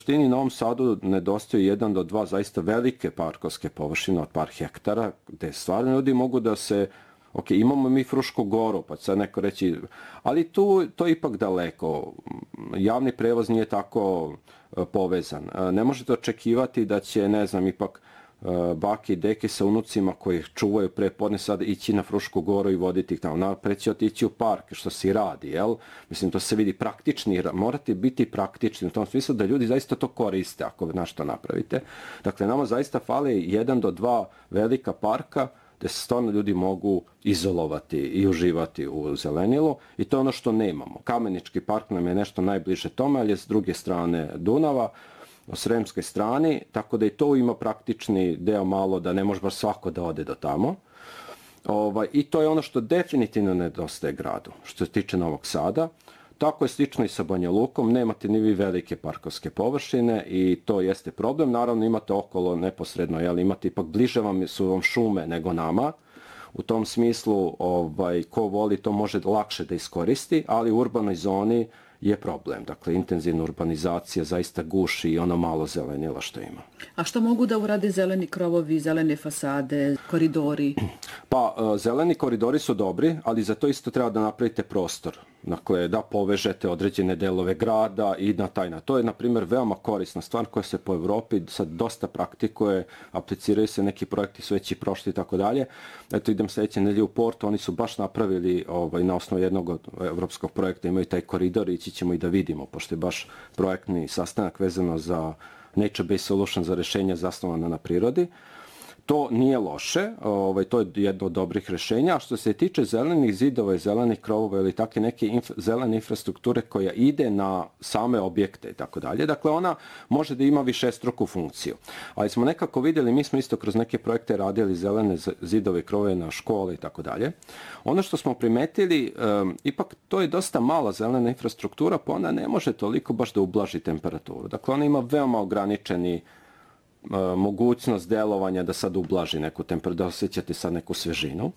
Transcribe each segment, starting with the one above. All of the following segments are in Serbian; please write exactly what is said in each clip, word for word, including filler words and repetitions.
suštini Novom Sadu nedostaju jedan do dva zaista velike parkovske površine od par hektara, gde stvarno ljudi mogu da se, ok, imamo mi Frušku goru, pa sad neko reći, ali tu to je ipak daleko. Javni prevoz nije tako povezan. Ne možete očekivati da će, ne znam, ipak baki i deke sa unucima koji ih čuvaju pre podne sad ići na Frušku goru i voditi ih tamo. Napred će otići u park, što se radi, jel? Mislim, to se vidi praktični, morate biti praktični u tom smislu da ljudi zaista to koriste ako znaš to napravite. Dakle, nama zaista fali jedan do dva velika parka gde se stvarno ljudi mogu izolovati i uživati u zelenilu i to je ono što nemamo. Kamenički park nam je nešto najbliže tome, ali je s druge strane Dunava, o sremskoj strani, tako da i to ima praktični deo malo da ne može baš svako da ode do tamo. Ovaj, I to je ono što definitivno nedostaje gradu, što se tiče Novog Sada. Tako je slično i sa Banja Lukom, nemate ni vi velike parkovske površine i to jeste problem. Naravno imate okolo neposredno, jel, imate ipak bliže vam su vam šume nego nama. U tom smislu, ovaj, ko voli to može lakše da iskoristi, ali u urbanoj zoni je problem. Dakle, intenzivna urbanizacija zaista guši i ono malo zelenila što ima. A što mogu da urade zeleni krovovi, zelene fasade, koridori? Pa, zeleni koridori su dobri, ali za to isto treba da napravite prostor. Dakle, da povežete određene delove grada i na taj na. To je, na primjer, veoma korisna stvar koja se po Evropi sad dosta praktikuje, apliciraju se neki projekti, su već i prošli i tako dalje. Eto, idem sljedeće nedelje u Porto, oni su baš napravili ovaj, na osnovu jednog evropskog projekta, imaju taj koridor, ići ćemo i da vidimo, pošto je baš projektni sastanak vezano za nature-based solution, za rešenja zasnovana na prirodi. To nije loše, ovaj, to je jedno od dobrih rešenja, a što se tiče zelenih zidova i zelenih krovova ili takve neke inf- zelene infrastrukture koja ide na same objekte i tako dalje, dakle ona može da ima višestruku funkciju. Ali smo nekako vidjeli, mi smo isto kroz neke projekte radili zelene zidove i krovove na škole i tako dalje. Ono što smo primetili, um, ipak to je dosta mala zelena infrastruktura, pa ona ne može toliko baš da ublaži temperaturu. Dakle, ona ima veoma ograničeni mogućnost delovanja da sad ublaži neku temperaturu, da osjećate sad neku svežinu,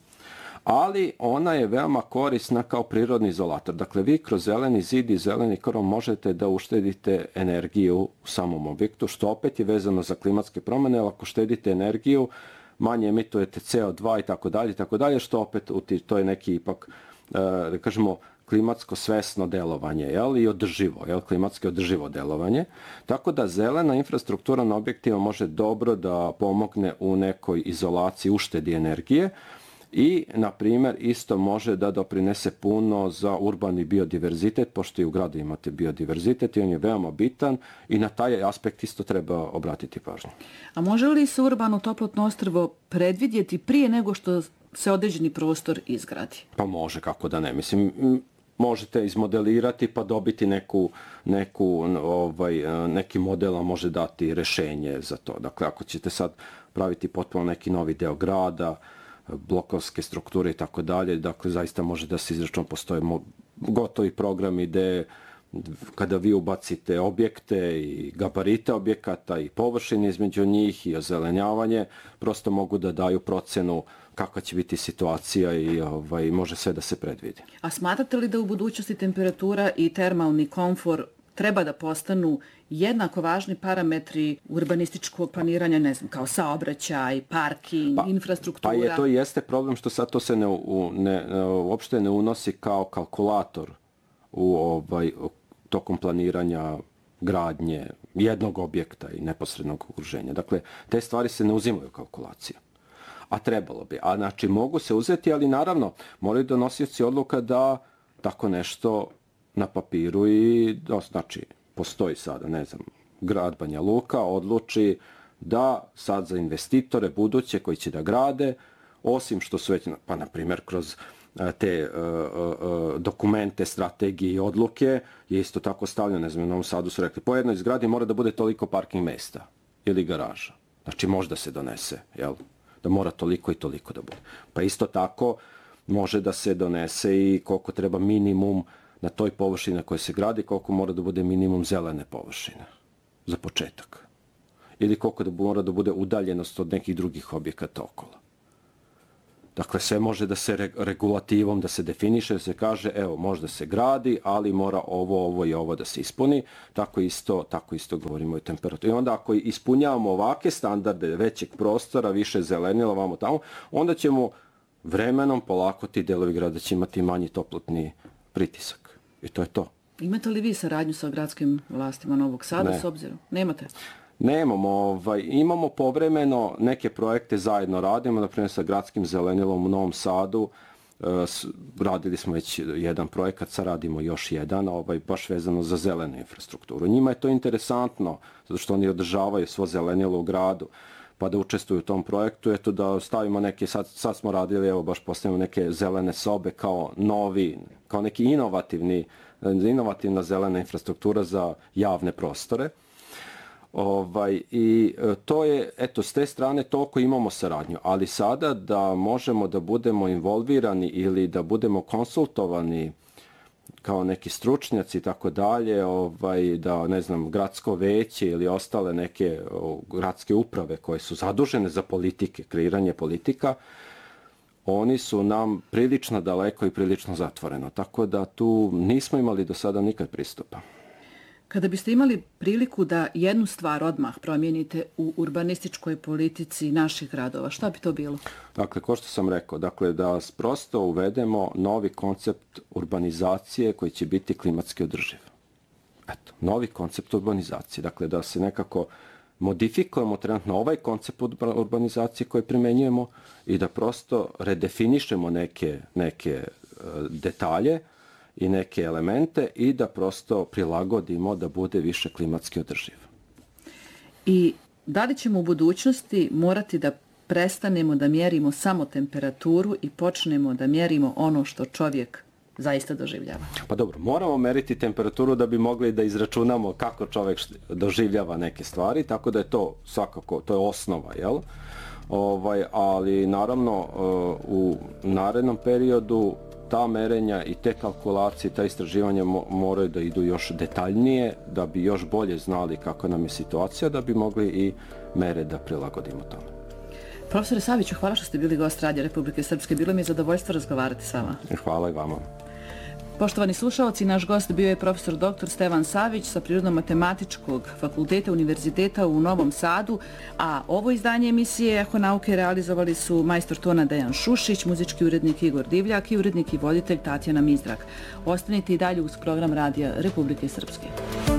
ali ona je veoma korisna kao prirodni izolator. Dakle, vi kroz zeleni zid i zeleni krov možete da uštedite energiju u samom objektu, što opet je vezano za klimatske promjene, ali ako štedite energiju, manje emitujete ce o dva i tako dalje, i tako dalje, što opet to je neki ipak, da kažemo, klimatsko svesno delovanje, jel, i održivo, jel, klimatski održivo delovanje. Tako da zelena infrastruktura na objektima može dobro da pomogne u nekoj izolaciji, uštedi energije i, na primjer, isto može da doprinese puno za urbani biodiverzitet, pošto i u gradu imate biodiverzitet i on je veoma bitan i na taj aspekt isto treba obratiti pažnju. A može li se urbano toplotno ostrvo predvidjeti prije nego što se određeni prostor izgradi? Pa može, kako da ne. Mislim, možete izmodelirati pa dobiti neku, neku, ovaj, neki model, a može dati rešenje za to. Dakle, ako ćete sad praviti potpuno neki novi deo grada, blokovske strukture i tako dalje, dakle, zaista može da se izračun postoje gotovi programi gde kada vi ubacite objekte i gabarite objekata i površine između njih i ozelenjavanje, prosto mogu da daju procenu kakva će biti situacija i ovaj, može sve da se predvidi. A smatrate li da u budućnosti temperatura i termalni komfor treba da postanu jednako važni parametri urbanističkog planiranja, ne znam, kao saobraćaj, parking, pa, infrastruktura? Pa je, to jeste problem što sad to se ne, u, ne, uopšte ne unosi kao kalkulator u ovaj, tokom planiranja gradnje jednog objekta i neposrednog okruženja. Dakle, te stvari se ne uzimaju u kalkulaciju. A trebalo bi. A znači, mogu se uzeti, ali naravno, moraju donosioci odluka da tako nešto na papiru i, znači, postoji sada, ne znam, grad Banja Luka odluči da sad za investitore buduće koji će da grade, osim što su već, pa na primjer, kroz te uh, uh, dokumente, strategije i odluke je isto tako stavljeno, ne znam, u Novom Sadu su rekli, po jednoj zgradi mora da bude toliko parking mesta ili garaža. Znači, možda se donese, jel? Da mora toliko i toliko da bude. Pa isto tako može da se donese i koliko treba minimum na toj površini na kojoj se gradi, koliko mora da bude minimum zelene površine za početak. Ili koliko da mora da bude udaljenost od nekih drugih objekata okolo. Dakle, sve može da se regulativom, da se definiše, da se kaže, evo, možda se gradi, ali mora ovo, ovo i ovo da se ispuni. Tako isto, tako isto govorimo i o temperaturi. I onda ako ispunjavamo ovake standarde većeg prostora, više zelenila, vamo tamo, onda ćemo vremenom polako ti delovi grada će imati manji toplotni pritisak. I to je to. Imate li vi saradnju sa gradskim vlastima Novog Sada ne. S obzirom? Nemate? Nemamo, ovaj, imamo povremeno neke projekte zajedno radimo, na primjer sa gradskim zelenilom u Novom Sadu, e, s, radili smo već jedan projekat, sad radimo još jedan, ovaj, baš vezano za zelenu infrastrukturu. Njima je to interesantno, zato što oni održavaju svo zelenilo u gradu, pa da učestvuju u tom projektu, eto da stavimo neke, sad, sad smo radili, evo baš postavimo neke zelene sobe kao novi, kao neki inovativni, inovativna zelena infrastruktura za javne prostore. Ovaj, i to je, eto, s te strane toliko imamo saradnju, ali sada da možemo da budemo involvirani ili da budemo konsultovani kao neki stručnjaci i tako dalje, ovaj, da, ne znam, gradsko veće ili ostale neke o, gradske uprave koje su zadužene za politike, kreiranje politika, oni su nam prilično daleko i prilično zatvoreno. Tako da tu nismo imali do sada nikad pristupa. Kada biste imali priliku da jednu stvar odmah promijenite u urbanističkoj politici naših gradova, šta bi to bilo? Dakle, kao što sam rekao, dakle, da prosto uvedemo novi koncept urbanizacije koji će biti klimatski održiv. Eto, novi koncept urbanizacije. Dakle, da se nekako modifikujemo trenutno ovaj koncept urbanizacije koji primenjujemo i da prosto redefinišemo neke, neke uh, detalje i neke elemente i da prosto prilagodimo da bude više klimatski održiv. I da li ćemo u budućnosti morati da prestanemo da mjerimo samo temperaturu i počnemo da mjerimo ono što čovjek zaista doživljava? Pa dobro, moramo meriti temperaturu da bi mogli da izračunamo kako čovjek doživljava neke stvari, tako da je to svakako, to je osnova, jel? Ovaj, ali naravno u narednom periodu ta merenja i te kalkulacije, ta istraživanja moraju da idu još detaljnije, da bi još bolje znali kako nam je situacija, da bi mogli i mere da prilagodimo tome. Profesore Saviću, hvala što ste bili gost Radija Republike Srpske. Bilo mi je zadovoljstvo razgovarati s vama. Hvala i vama. Poštovani slušalci, naš gost bio je profesor doktor Stevan Savić sa Prirodno-matematičkog fakulteta Univerziteta u Novom Sadu, a ovo izdanje emisije Eho nauke realizovali su majstor tona Dejan Šušić, muzički urednik Igor Divljak i urednik i voditelj Tatjana Mizrak. Ostanite i dalje uz program Radija Republike Srpske.